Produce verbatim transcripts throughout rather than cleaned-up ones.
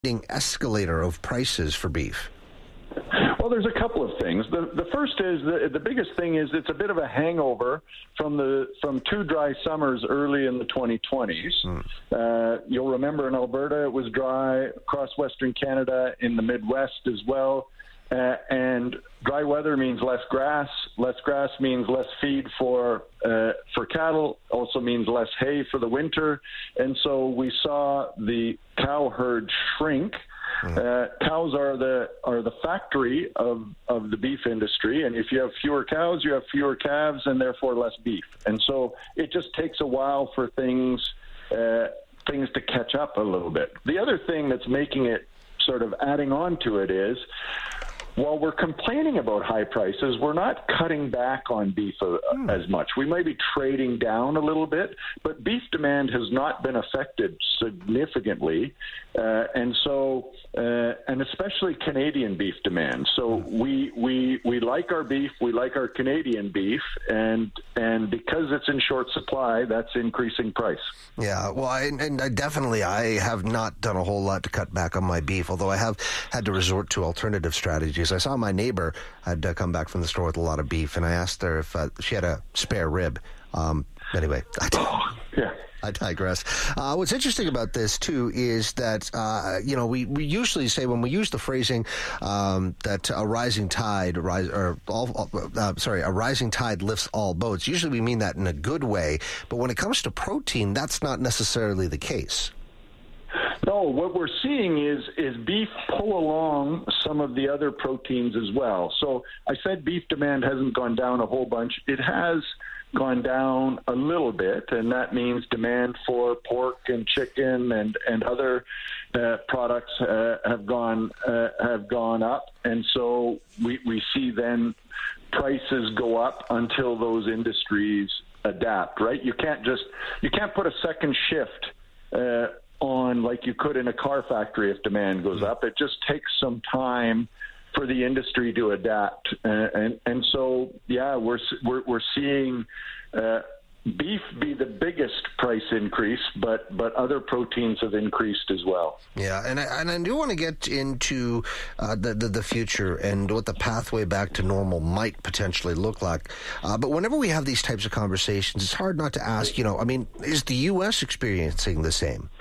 escalator of prices for beef? Well, there's a couple of things. The the first is the the biggest thing is it's a bit of a hangover from the from two dry summers early in the twenty twenties. Mm. Uh, you'll remember in Alberta it was dry, across Western Canada, in the Midwest as well. Uh, and dry weather means less grass. Less grass means less feed for uh, for cattle. Also means less hay for the winter. And so we saw the cow herd shrink. Uh, cows are the are the factory of, of the beef industry, and if you have fewer cows, you have fewer calves, and therefore less beef. And so it just takes a while for things uh, things to catch up a little bit. The other thing that's making it sort of adding on to it is, while we're complaining about high prices, we're not cutting back on beef uh, mm. as much. We might be trading down a little bit, but beef demand has not been affected significantly, uh, and so, uh, and especially Canadian beef demand. So we we we like our beef, we like our Canadian beef, and and because it's in short supply, that's increasing price. Yeah, well, I, and I definitely, I have not done a whole lot to cut back on my beef, although I have had to resort to alternative strategies. I saw my neighbor had uh, come back from the store with a lot of beef, and I asked her if uh, she had a spare rib. Um, anyway, I, oh, yeah. I digress. Uh, what's interesting about this, too, is that, uh, you know, we, we usually say when we use the phrasing um, that a rising tide, rise, or all, uh, sorry, a rising tide lifts all boats. Usually we mean that in a good way, but when it comes to protein, that's not necessarily the case. No, what we're seeing is is beef pull along some of the other proteins as well. So I said beef demand hasn't gone down a whole bunch. It has gone down a little bit, and that means demand for pork and chicken and and other uh, products uh, have gone uh, have gone up, and so we we see then prices go up until those industries adapt. Right? You can't just you can't put a second shift Uh, on like you could in a car factory if demand goes up. It just takes some time for the industry to adapt, uh, and and so yeah, we're we're we're seeing uh, beef be the biggest price increase, but but other proteins have increased as well. Yeah, and I, and I do want to get into uh, the, the the future and what the pathway back to normal might potentially look like. Uh, but whenever we have these types of conversations, it's hard not to ask. You know, I mean, is the U S experiencing the same?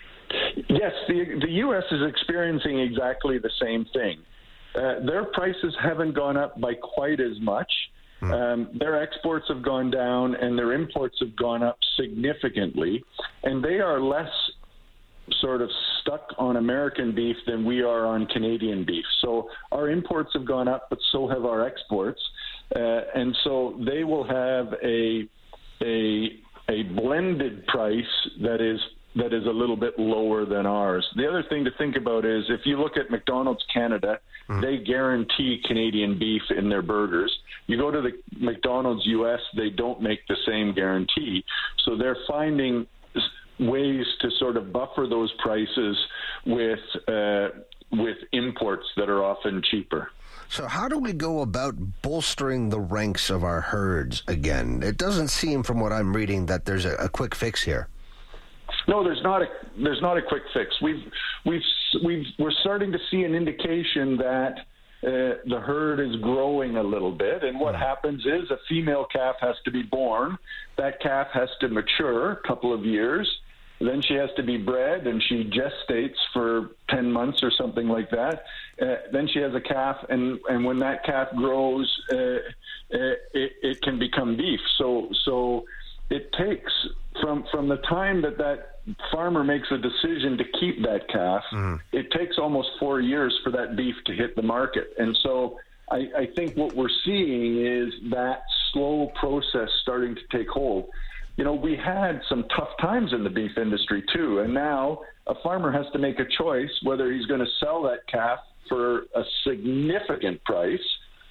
Yes, the the U S is experiencing exactly the same thing. Uh, their prices haven't gone up by quite as much. Mm. Um, their exports have gone down, and their imports have gone up significantly. And they are less sort of stuck on American beef than we are on Canadian beef. So our imports have gone up, but so have our exports. Uh, and so they will have a a a blended price that is that is a little bit lower than ours. The other thing to think about is if you look at McDonald's Canada, mm. they guarantee Canadian beef in their burgers. You go to the McDonald's U S, they don't make the same guarantee. So they're finding ways to sort of buffer those prices with uh, with imports that are often cheaper. So how do we go about bolstering the ranks of our herds again? It doesn't seem from what I'm reading that there's a, a quick fix here. No, there's not a there's not a quick fix. We've we've we've we're starting to see an indication that uh, the herd is growing a little bit, and what happens is a female calf has to be born. That calf has to mature a couple of years. Then she has to be bred, and she gestates for ten months or something like that. Uh, then she has a calf, and, and when that calf grows, uh, uh, it, it can become beef. So so it takes from from the time that that farmer makes a decision to keep that calf, mm. it takes almost four years for that beef to hit the market. And so I, I think what we're seeing is that slow process starting to take hold. You know, we had some tough times in the beef industry too, and now a farmer has to make a choice whether he's going to sell that calf for a significant price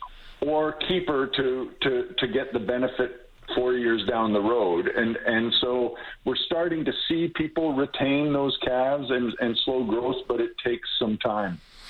or keep her to, to, to get the benefit four years down the road. And and so we're starting to see people retain those calves and, and slow growth, but it takes some time.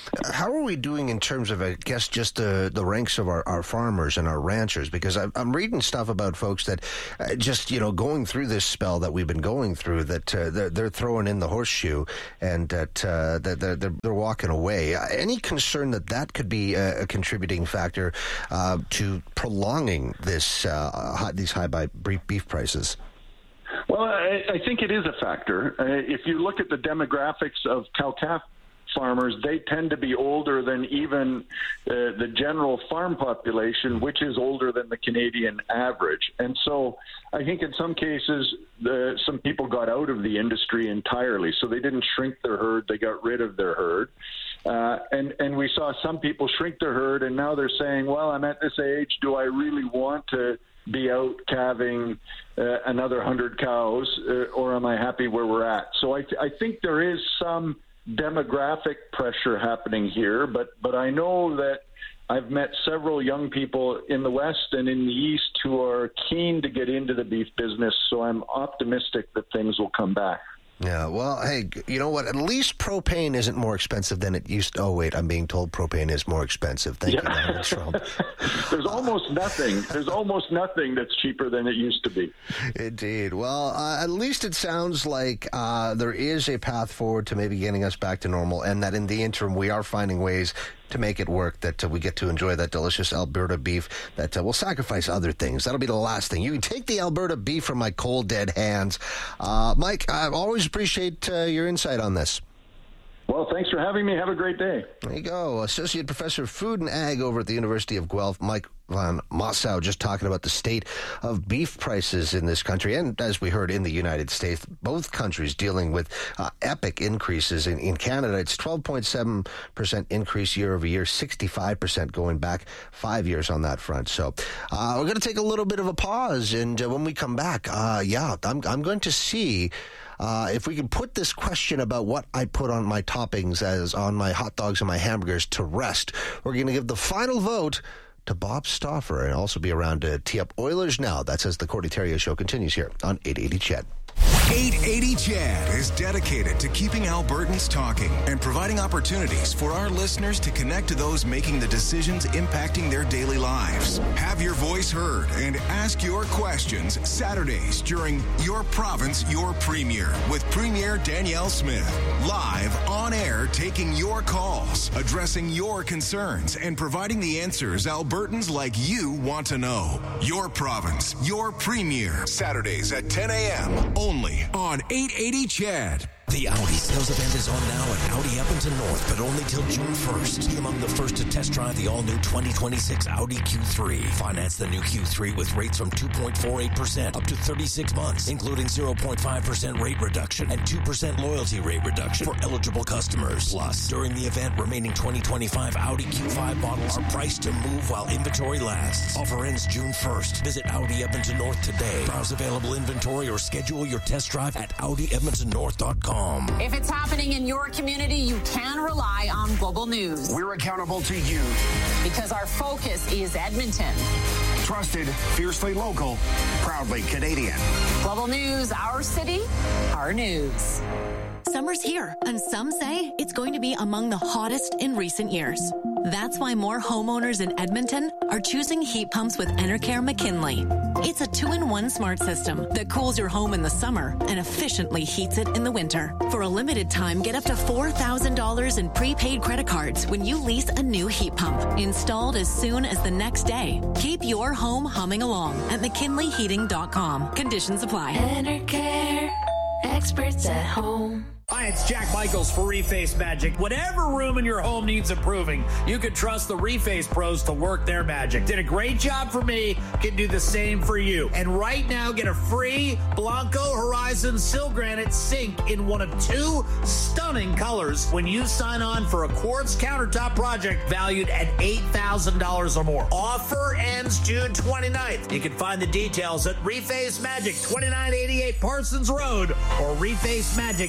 How are we doing in terms of, I guess, just the, the ranks of our, our farmers and our ranchers? Because I'm, I'm reading stuff about folks that uh, just, you know, going through this spell that we've been going through, that uh, they're, they're throwing in the horseshoe and that, uh, that they're, they're, they're walking away. Uh, any concern that that could be a, a contributing factor uh, to prolonging this uh, high, these high beef prices? Well, I, I think it is a factor. Uh, if you look at the demographics of cow-calf farmers, they tend to be older than even uh, the general farm population, which is older than the Canadian average. And so I think in some cases, the, some people got out of the industry entirely. So they didn't shrink their herd, they got rid of their herd. Uh, and, and we saw some people shrink their herd, and now they're saying, well, I'm at this age, do I really want to be out calving uh, another one hundred cows, uh, or am I happy where we're at? So I, th- I think there is some demographic pressure happening here, but but I know that I've met several young people in the West and in the East who are keen to get into the beef business, so I'm optimistic that things will come back. Yeah, well, hey, you know what? At least propane isn't more expensive than it used to. Oh, wait, I'm being told propane is more expensive. Thank yeah. you, Donald Trump. There's almost nothing. There's almost nothing that's cheaper than it used to be. Indeed. Well, uh, at least it sounds like uh, there is a path forward to maybe getting us back to normal, and that in the interim we are finding ways to make it work, that uh, we get to enjoy that delicious Alberta beef, that uh, we'll sacrifice other things. That'll be the last thing. You can take the Alberta beef from my cold, dead hands. Uh, Mike, I always appreciate uh, your insight on this. Well, thanks for having me. Have a great day. There you go. Associate Professor of Food and Ag over at the University of Guelph, Mike Van Mossow, just talking about the state of beef prices in this country. And as we heard in the United States, both countries dealing with uh, epic increases. In, in Canada, it's twelve point seven percent increase year over year, sixty-five percent going back five years on that front. So uh, we're going to take a little bit of a pause. And uh, when we come back, uh, yeah, I'm, I'm going to see Uh, if we can put this question about what I put on my toppings as on my hot dogs and my hamburgers to rest. We're going to give the final vote to Bob Stauffer and also be around to tee up Oilers Now. That's as the Cordy Terrio Show continues here on eight eighty C H E D. eight eighty C H E D is dedicated to keeping Albertans talking and providing opportunities for our listeners to connect to those making the decisions impacting their daily lives. Have your voice heard and ask your questions Saturdays during Your Province, Your Premier with Premier Danielle Smith. Live on air, taking your calls, addressing your concerns, and providing the answers Albertans like you want to know. Your Province, Your Premier. Saturdays at ten a.m. only on eight eighty C H E D. The Audi sales event is on now at Audi Edmonton North, but only till June first. Be among the first to test drive the all-new twenty twenty-six Audi Q three. Finance the new Q three with rates from two point four eight percent up to thirty-six months, including zero point five percent rate reduction and two percent loyalty rate reduction for eligible customers. Plus, during the event, remaining twenty twenty-five Audi Q five models are priced to move while inventory lasts. Offer ends June first. Visit Audi Edmonton North today. Browse available inventory or schedule your test drive at Audi Edmonton North dot com. If it's happening in your community, you can rely on Global News. We're accountable to you. Because our focus is Edmonton. Trusted, fiercely local, proudly Canadian. Global News, our city, our news. Summer's here, and some say it's going to be among the hottest in recent years. That's why more homeowners in Edmonton are choosing heat pumps with Enercare McKinley. It's a two-in-one smart system that cools your home in the summer and efficiently heats it in the winter. For a limited time, get up to four thousand dollars in prepaid credit cards when you lease a new heat pump, installed as soon as the next day. Keep your home humming along at mckinley heating dot com. Conditions apply. Enercare, experts at home. Hi, it's Jack Michaels for Reface Magic. Whatever room in your home needs improving, you can trust the Reface pros to work their magic. Did a great job for me, can do the same for you. And right now, get a free Blanco Horizon Sil Granite sink in one of two stunning colors when you sign on for a quartz countertop project valued at eight thousand dollars or more. Offer ends June twenty-ninth. You can find the details at Reface Magic, twenty-nine eighty-eight Parsons Road or reface magic dot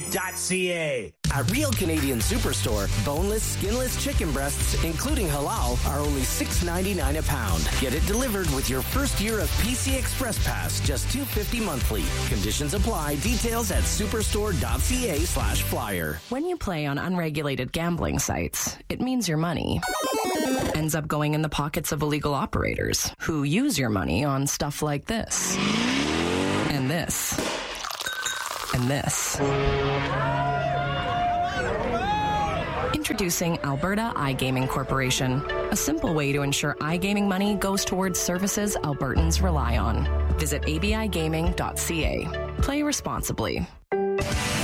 C A. At Real Canadian Superstore, boneless, skinless chicken breasts, including halal, are only six ninety-nine a pound. Get it delivered with your first year of P C Express Pass, just two fifty monthly. Conditions apply. Details at superstore.ca slash flyer. When you play on unregulated gambling sites, it means your money ends up going in the pockets of illegal operators who use your money on stuff like this, and this, and this. Introducing Alberta iGaming Corporation, a simple way to ensure iGaming money goes towards services Albertans rely on. Visit a b i gaming dot c a. Play responsibly.